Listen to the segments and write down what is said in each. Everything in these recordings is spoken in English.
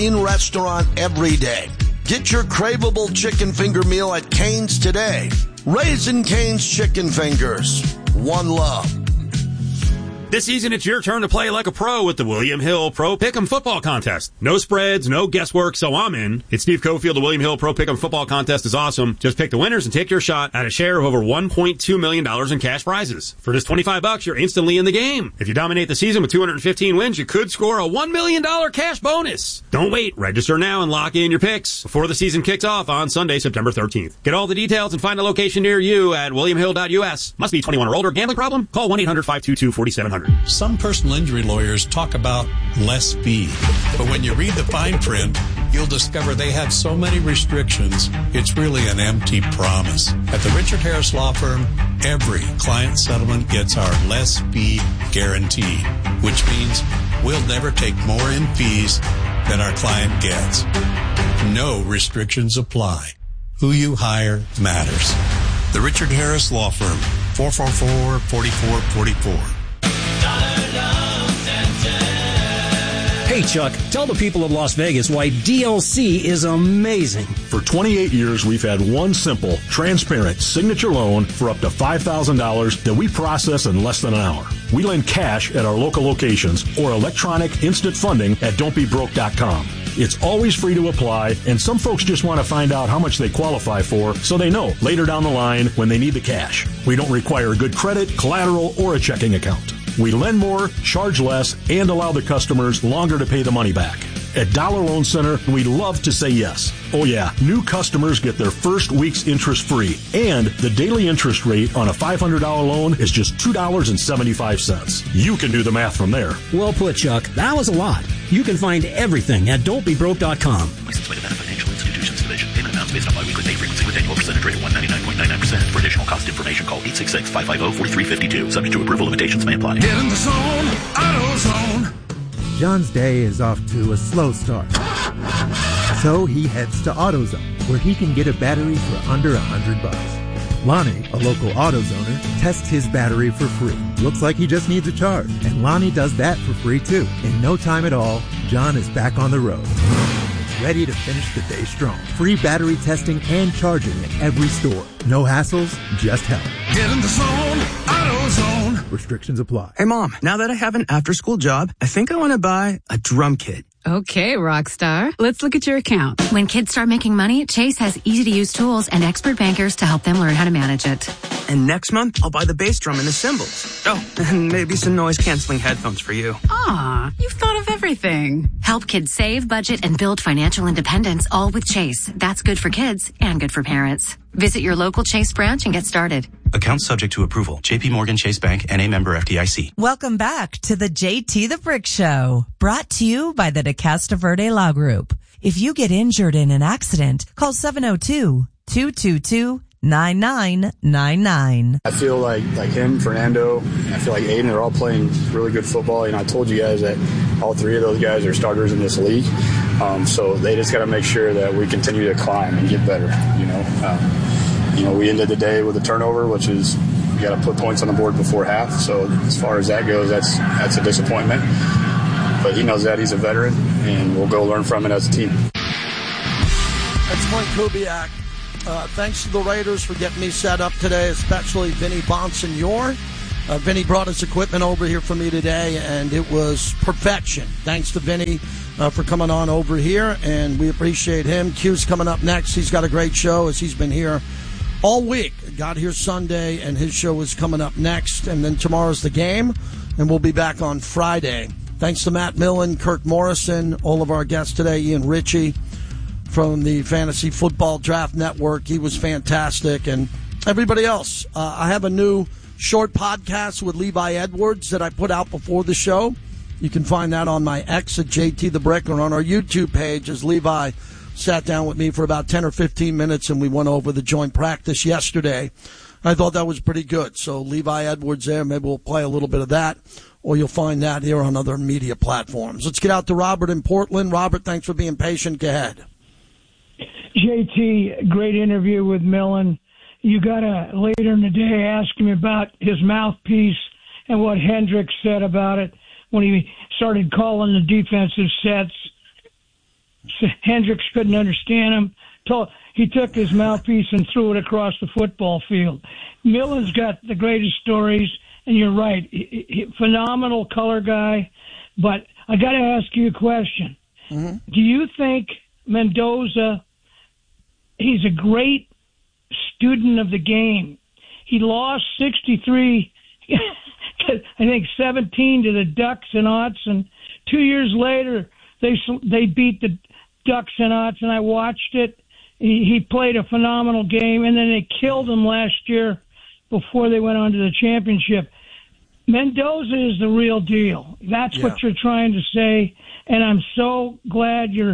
in restaurant every day. Get your craveable chicken finger meal at Cane's today. Raising Cane's Chicken Fingers. One love. This season, it's your turn to play like a pro with the William Hill Pro Pick'em Football Contest. No spreads, no guesswork, so I'm in. It's Steve Cofield. The William Hill Pro Pick'em Football Contest is awesome. Just pick the winners and take your shot at a share of over $1.2 million in cash prizes. For just $25, you're instantly in the game. If you dominate the season with 215 wins, you could score a $1 million cash bonus. Don't wait. Register now and lock in your picks before the season kicks off on Sunday, September 13th. Get all the details and find a location near you at williamhill.us. Must be 21 or older. Gambling problem? Call 1-800-522-4700. Some personal injury lawyers talk about less fee, but when you read the fine print, you'll discover they have so many restrictions, it's really an empty promise. At the Richard Harris Law Firm, every client settlement gets our less fee guarantee, which means we'll never take more in fees than our client gets. No restrictions apply. Who you hire matters. The Richard Harris Law Firm, 444-4444. Hey, Chuck, tell the people of Las Vegas why DLC is amazing. For 28 years, we've had one simple, transparent signature loan for up to $5,000 that we process in less than an hour. We lend cash at our local locations or electronic instant funding at don'tbebroke.com. It's always free to apply, and some folks just want to find out how much they qualify for so they know later down the line when they need the cash. We don't require good credit, collateral, or a checking account. We lend more, charge less, and allow the customers longer to pay the money back. At Dollar Loan Center, we love to say yes. Oh yeah, new customers get their first week's interest free, and the daily interest rate on a $500 loan is just $2.75. You can do the math from there. Well put, Chuck. That was a lot. You can find everything at don'tbebroke.com. License by Nevada Financial Institutions Division. Payment amounts based on biweekly pay frequency with annual percentage rate of 199.99%. For additional cost information, call 866-550-4352. Subject to approval, limitations may apply. Get in the zone, AutoZone. John's day is off to a slow start. So he heads to AutoZone, where he can get a battery for under $100. Lonnie, a local AutoZoner, tests his battery for free. Looks like he just needs a charge, and Lonnie does that for free too. In no time at all, John is back on the road, ready to finish the day strong. Free battery testing and charging at every store. No hassles, just help. Get in the zone, AutoZone. Restrictions apply. Hey, Mom, now that I have an after-school job, I think I want to buy a drum kit. Okay, Rockstar. Let's look at your account. When kids start making money, Chase has easy-to-use tools and expert bankers to help them learn how to manage it. And next month, I'll buy the bass drum and the cymbals. Oh, and maybe some noise-canceling headphones for you. Aw, you've thought of everything. Help kids save, budget, and build financial independence, all with Chase. That's good for kids and good for parents. Visit your local Chase branch and get started. Account subject to approval. J.P. Morgan Chase Bank, N.A. member FDIC. Welcome back to the JT the Brick Show, brought to you by the DeCasta Verde Law Group. If you get injured in an accident, call 702-222-9999. I feel like him, Fernando, and I feel like Aiden, they're all playing really good football. You know, I told you guys that all three of those guys are starters in this league. So they just got to make sure that we continue to climb and get better, we ended the day with a turnover, which is you got to put points on the board before half. So as far as that goes, that's a disappointment. But he knows that. He's a veteran, and we'll go learn from it as a team. That's Mike Kubiak. Thanks to the Raiders for getting me set up today, especially Vinny Bonsignor. Vinny brought his equipment over here for me today, and it was perfection. Thanks to Vinny for coming on over here, and we appreciate him. Q's coming up next. He's got a great show as he's been here all week. Got here Sunday, and his show is coming up next. And then tomorrow's the game, and we'll be back on Friday. Thanks to Matt Millen, Kirk Morrison, all of our guests today, Ian Ritchie from the Fantasy Football Draft Network. He was fantastic. And everybody else. I have a new short podcast with Levi Edwards that I put out before the show. You can find that on my X at JT the Brick or on our YouTube page as Levi sat down with me for about 10 or 15 minutes, and we went over the joint practice yesterday. I thought that was pretty good. So Levi Edwards there, maybe we'll play a little bit of that, or you'll find that here on other media platforms. Let's get out to Robert in Portland. Robert, thanks for being patient. Go ahead. JT, great interview with Millen. You got to, later in the day, ask him about his mouthpiece and what Hendricks said about it when he started calling the defensive sets. Hendricks couldn't understand him. He took his mouthpiece and threw it across the football field. Millen's got the greatest stories, and you're right. Phenomenal color guy. But I got to ask you a question. Mm-hmm. Do you think Mendoza, he's a great student of the game? He lost 63, I think 17 to the Ducks and Otts, and 2 years later they beat the Ducks and Otts, and I watched it. He played a phenomenal game, and then they killed him last year before they went on to the championship. Mendoza is the real deal. That's what you're trying to say, and I'm so glad you're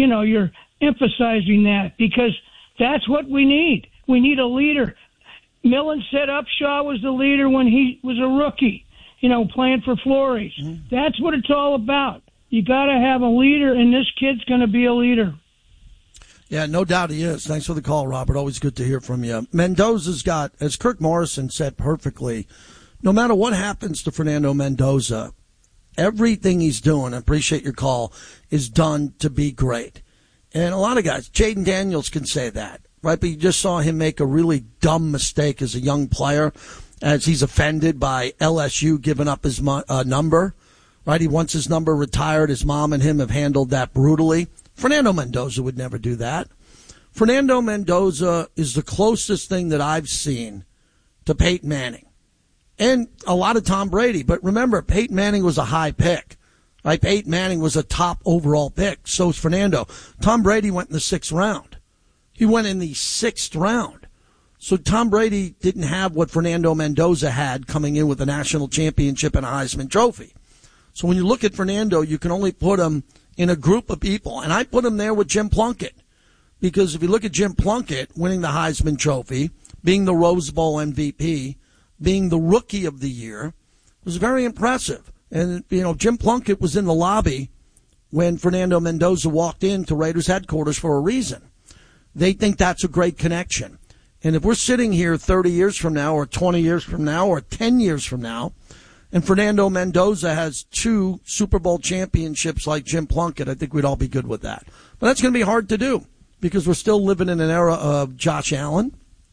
emphasizing that, because that's what we need. We need a leader. Millen said Upshaw was the leader when he was a rookie, playing for Flores. Mm-hmm. That's what it's all about. You got to have a leader, and this kid's going to be a leader. Yeah, no doubt he is. Thanks for the call, Robert. Always good to hear from you. Mendoza's got, as Kirk Morrison said perfectly, no matter what happens to Fernando Mendoza, everything he's doing, I appreciate your call, is done to be great. And a lot of guys, Jaden Daniels can say that, right? But you just saw him make a really dumb mistake as a young player, as he's offended by LSU giving up his number, right? He wants his number retired. His mom and him have handled that brutally. Fernando Mendoza would never do that. Fernando Mendoza is the closest thing that I've seen to Peyton Manning. And a lot of Tom Brady. But remember, Peyton Manning was a high pick. Right? Peyton Manning was a top overall pick. So is Fernando. Tom Brady went in the 6th round. He went in the 6th round. So Tom Brady didn't have what Fernando Mendoza had coming in with a national championship and a Heisman Trophy. So when you look at Fernando, you can only put him in a group of people. And I put him there with Jim Plunkett. Because if you look at Jim Plunkett winning the Heisman Trophy, being the Rose Bowl MVP, being the Rookie of the Year, was very impressive. And, Jim Plunkett was in the lobby when Fernando Mendoza walked into Raiders headquarters for a reason. They think that's a great connection. And if we're sitting here 30 years from now or 20 years from now or 10 years from now, and Fernando Mendoza has 2 Super Bowl championships like Jim Plunkett, I think we'd all be good with that. But that's going to be hard to do because we're still living in an era of Josh Allen,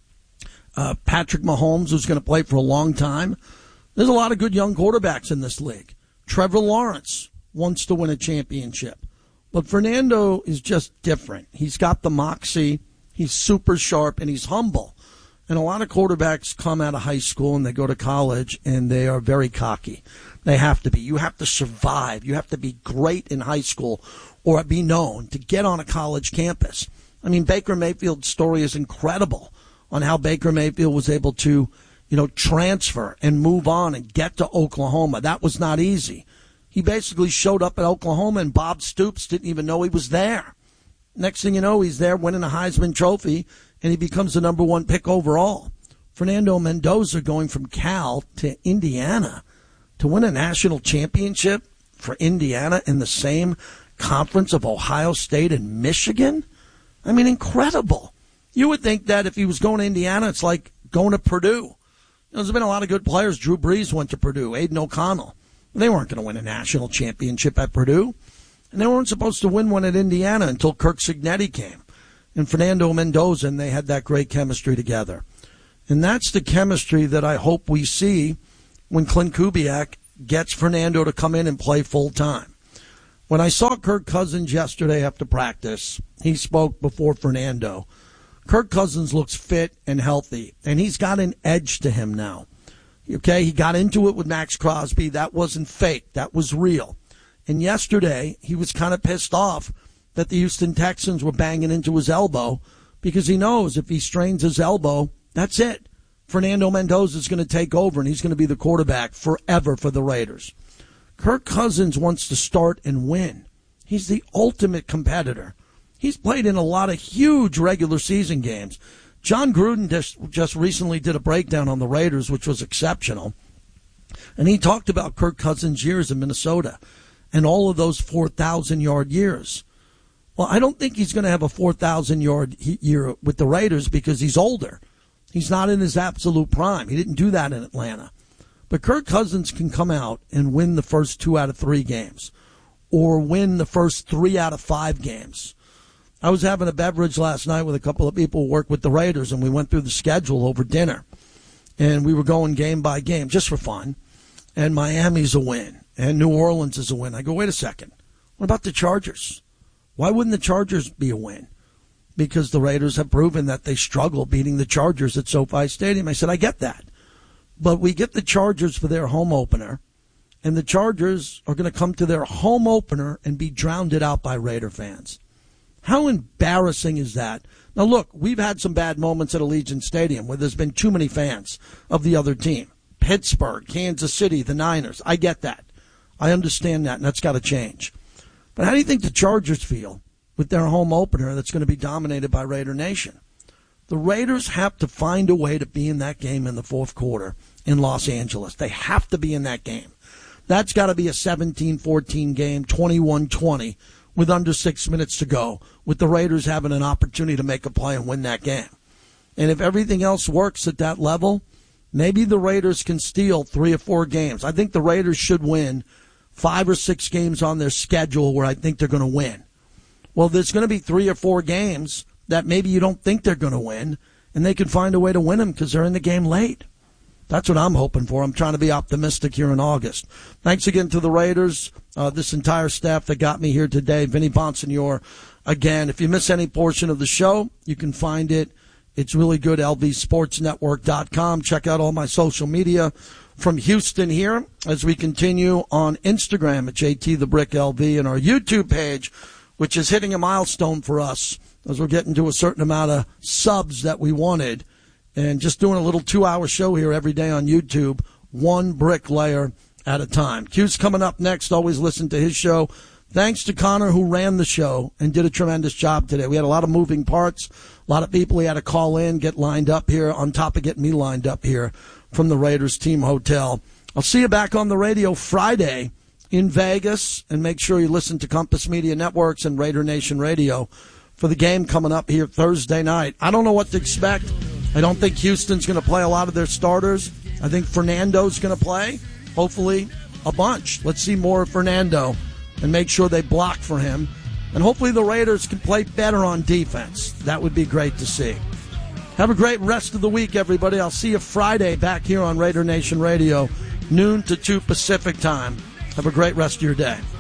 Patrick Mahomes, who's going to play for a long time. There's a lot of good young quarterbacks in this league. Trevor Lawrence wants to win a championship. But Fernando is just different. He's got the moxie. He's super sharp, and he's humble. And a lot of quarterbacks come out of high school and they go to college, and they are very cocky. They have to be. You have to survive. You have to be great in high school or be known to get on a college campus. I mean, Baker Mayfield's story is incredible on how Baker Mayfield was able to, transfer and move on and get to Oklahoma. That was not easy. He basically showed up at Oklahoma and Bob Stoops didn't even know he was there. Next thing you know, he's there winning a Heisman Trophy and he becomes the number 1 pick overall. Fernando Mendoza going from Cal to Indiana to win a national championship for Indiana in the same conference of Ohio State and Michigan. I mean, incredible. You would think that if he was going to Indiana, it's like going to Purdue. There's been a lot of good players. Drew Brees went to Purdue. Aiden O'Connell. They weren't going to win a national championship at Purdue. And they weren't supposed to win one at Indiana until Kirk Cignetti came. And Fernando Mendoza, and they had that great chemistry together. And that's the chemistry that I hope we see when Clint Kubiak gets Fernando to come in and play full time. When I saw Kirk Cousins yesterday after practice, he spoke before Fernando. Kirk Cousins looks fit and healthy, and he's got an edge to him now. Okay, he got into it with Max Crosby. That wasn't fake. That was real. And yesterday, he was kind of pissed off that the Houston Texans were banging into his elbow because he knows if he strains his elbow, that's it. Fernando Mendoza is going to take over, and he's going to be the quarterback forever for the Raiders. Kirk Cousins wants to start and win. He's the ultimate competitor. He's played in a lot of huge regular season games. John Gruden just recently did a breakdown on the Raiders, which was exceptional. And he talked about Kirk Cousins' years in Minnesota and all of those 4,000-yard years. Well, I don't think he's going to have a 4,000-yard year with the Raiders because he's older. He's not in his absolute prime. He didn't do that in Atlanta. But Kirk Cousins can come out and win the first 2 out of 3 games. or win the first 3 out of 5 games. I was having a beverage last night with a couple of people who work with the Raiders, and we went through the schedule over dinner. And we were going game by game just for fun. And Miami's a win, and New Orleans is a win. I go, wait a second. What about the Chargers? Why wouldn't the Chargers be a win? Because the Raiders have proven that they struggle beating the Chargers at SoFi Stadium. I said, I get that. But we get the Chargers for their home opener, and the Chargers are going to come to their home opener and be drowned out by Raider fans. How embarrassing is that? Now, look, we've had some bad moments at Allegiant Stadium where there's been too many fans of the other team. Pittsburgh, Kansas City, the Niners. I get that. I understand that, and that's got to change. But how do you think the Chargers feel with their home opener that's going to be dominated by Raider Nation? The Raiders have to find a way to be in that game in the fourth quarter in Los Angeles. They have to be in that game. That's got to be a 17-14 game, 21-20, with under 6 minutes to go, with the Raiders having an opportunity to make a play and win that game. And if everything else works at that level, maybe the Raiders can steal 3 or 4 games. I think the Raiders should win 5 or 6 games on their schedule where I think they're going to win. Well, there's going to be 3 or 4 games that maybe you don't think they're going to win, and they can find a way to win them because they're in the game late. That's what I'm hoping for. I'm trying to be optimistic here in August. Thanks again to the Raiders, this entire staff that got me here today. Vinny Bonsignore, again, if you miss any portion of the show, you can find it. It's really good, lvsportsnetwork.com. Check out all my social media from Houston here as we continue on Instagram at JTTheBrickLV and our YouTube page, which is hitting a milestone for us as we're getting to a certain amount of subs that we wanted. And just doing a little 2-hour show here every day on YouTube, one bricklayer at a time. Q's coming up next. Always listen to his show. Thanks to Connor, who ran the show and did a tremendous job today. We had a lot of moving parts, a lot of people he had to call in, get lined up here, on top of getting me lined up here from the Raiders Team Hotel. I'll see you back on the radio Friday in Vegas, and make sure you listen to Compass Media Networks and Raider Nation Radio for the game coming up here Thursday night. I don't know what to expect. I don't think Houston's going to play a lot of their starters. I think Fernando's going to play, hopefully, a bunch. Let's see more of Fernando and make sure they block for him. And hopefully the Raiders can play better on defense. That would be great to see. Have a great rest of the week, everybody. I'll see you Friday back here on Raider Nation Radio, noon to 2 Pacific time. Have a great rest of your day.